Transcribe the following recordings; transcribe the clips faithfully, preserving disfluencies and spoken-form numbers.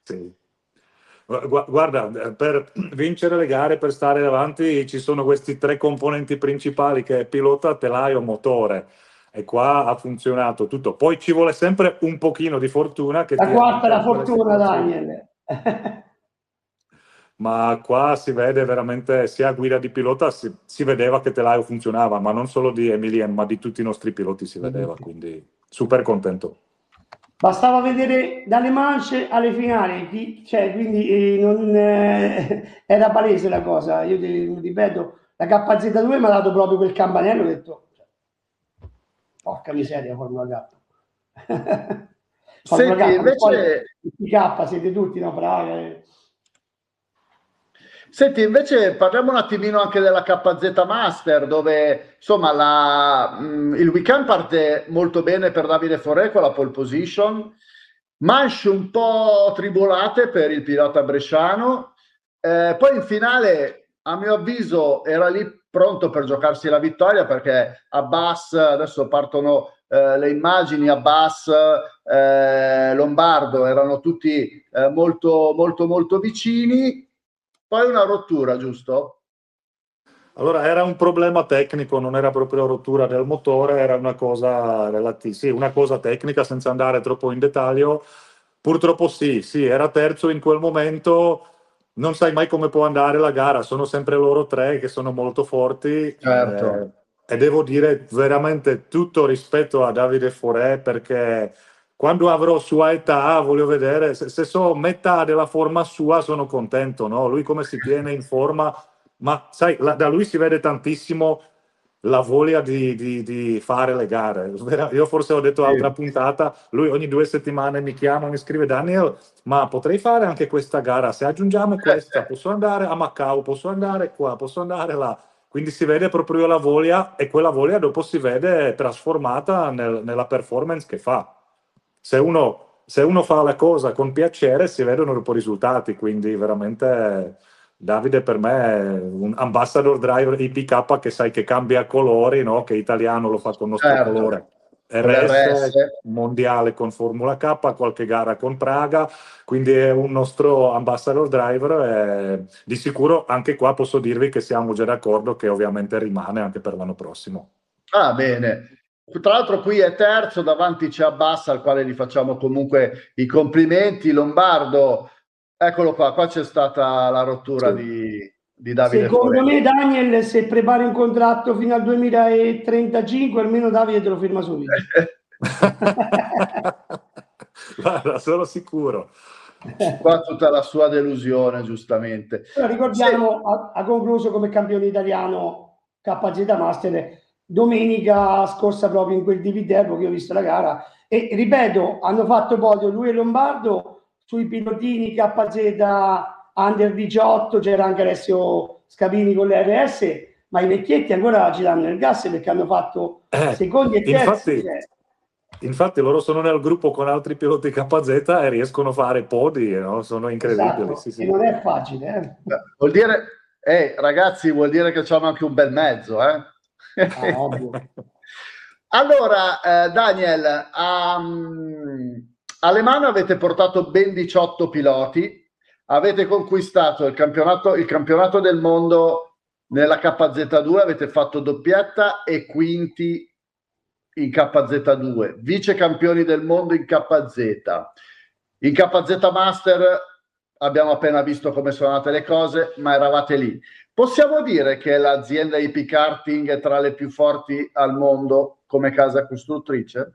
Sì. Gu guarda, per vincere le gare, per stare avanti, ci sono questi tre componenti principali che è pilota, telaio, motore. E qua ha funzionato tutto. Poi ci vuole sempre un pochino di fortuna che La ti quarta è aiuta la in quelle fortuna, situazioni. Daniel. Ma qua si vede veramente, sia a guida di pilota, si, si vedeva che telaio funzionava, ma non solo di Emilien, ma di tutti i nostri piloti si vedeva, quindi super contento. Bastava vedere dalle mance alle finali, cioè, quindi eh, non, eh, era palese la cosa. Io ti ripeto, la K Z due mi ha dato proprio quel campanello, ho detto, porca miseria, Formula K. Formula Senti, K, poi invece... P K siete tutti, no, bravi. Senti, invece parliamo un attimino anche della K Z Master, dove insomma la, mh, il weekend parte molto bene per Davide Foré con la pole position, manche un po' tribolate per il pilota bresciano, eh, poi in finale a mio avviso era lì pronto per giocarsi la vittoria, perché Abbas, adesso partono eh, le immagini, Abbas, eh, Lombardo erano tutti eh, molto molto molto vicini. Poi una rottura, giusto? Allora, era un problema tecnico, non era proprio rottura del motore, era una cosa relativa, sì, una cosa tecnica senza andare troppo in dettaglio. Purtroppo sì, sì, era terzo in quel momento, non sai mai come può andare la gara, sono sempre loro tre che sono molto forti, Certo. eh, e devo dire veramente tutto rispetto a Davide Foré, perché quando avrò sua età voglio vedere, se, se so metà della forma sua sono contento, no? Lui come si tiene in forma, ma sai, la, da lui si vede tantissimo la voglia di, di, di fare le gare. Io forse ho detto altra puntata, lui ogni due settimane mi chiama, mi scrive: Daniel, ma potrei fare anche questa gara, se aggiungiamo questa, posso andare a Macau, posso andare qua, posso andare là. Quindi si vede proprio la voglia, e quella voglia dopo si vede trasformata nel, nella performance che fa. Se uno, se uno fa la cosa con piacere si vedono dopo i risultati, quindi veramente Davide per me è un ambassador driver I P K che sai che cambia colori, no? Che italiano lo fa con il nostro Certo. colore. Con R S, l'R S. mondiale con Formula K, qualche gara con Praga, quindi è un nostro ambassador driver, e di sicuro anche qua posso dirvi che siamo già d'accordo che ovviamente rimane anche per l'anno prossimo. Ah, bene. Tra l'altro qui è terzo, davanti c'è Abbas, al quale gli facciamo comunque i complimenti. Lombardo, eccolo qua, qua c'è stata la rottura Sì. di, di Davide Secondo Foré. me, Daniel, se prepari un contratto fino al duemilatrentacinque, almeno Davide te lo firma subito. Guarda, sono sicuro. Qua tutta la sua delusione, giustamente. Però ricordiamo, sì, ha, ha concluso come campione italiano K Z Master domenica scorsa proprio in quel D V D, perché ho visto la gara, e ripeto, hanno fatto podio lui e Lombardo sui pilotini K Z Under diciotto, c'era anche Alessio Scapini con l'R S, ma i vecchietti ancora ci danno il gas perché hanno fatto eh, secondi e terzi. Infatti, cioè. infatti loro sono nel gruppo con altri piloti K Z e riescono a fare podi, no? Sono incredibili. Esatto, sì, sì. e non è facile. Eh? Vuol dire, eh, ragazzi, vuol dire che c'hanno anche un bel mezzo, eh? Ah, ovvio. Allora, eh, Daniel, um, alle mani avete portato ben diciotto piloti, avete conquistato il campionato, il campionato del mondo nella K Z due, avete fatto doppietta e quinti in K Z due, vice campioni del mondo in K Z. In K Z Master abbiamo appena visto come sono andate le cose, ma eravate lì. Possiamo dire che l'azienda I P Karting è tra le più forti al mondo come casa costruttrice?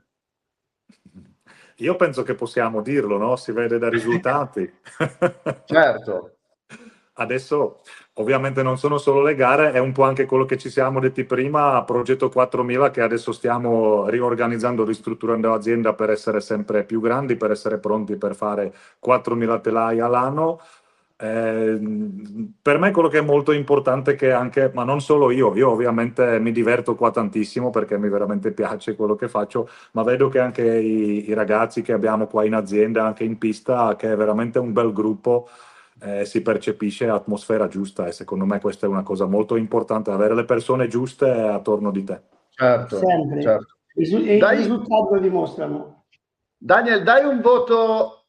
Io penso che possiamo dirlo, no? Si vede dai risultati. Certo. Adesso ovviamente non sono solo le gare, è un po' anche quello che ci siamo detti prima, Progetto quattromila, che adesso stiamo riorganizzando, ristrutturando l'azienda per essere sempre più grandi, per essere pronti per fare quattromila telai all'anno. Eh, per me quello che è molto importante è che anche, ma non solo io, io ovviamente mi diverto qua tantissimo perché mi veramente piace quello che faccio, ma vedo che anche i, i ragazzi che abbiamo qua in azienda, anche in pista, che è veramente un bel gruppo, eh, si percepisce atmosfera giusta, e secondo me questa è una cosa molto importante, avere le persone giuste attorno di te. Certo, sempre. certo. I, e Dai, i risultati lo dimostrano. Daniel, dai un voto